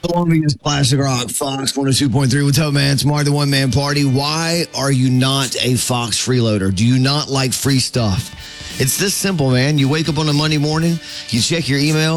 Columbia's Classic Rock, Fox 102.3. What's up, man? It's Mark, the One Man Party. Why are you not a Fox freeloader? Do you not like free stuff? It's this simple, man. You wake up on a Monday morning, you check your email,